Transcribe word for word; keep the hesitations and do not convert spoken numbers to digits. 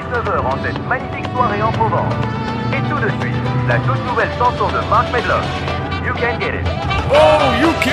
dix-neuf heures en cette magnifique soirée en Provence. Et tout de suite, la toute nouvelle chanson de Mark Medlock, You Can Get It. Oh, you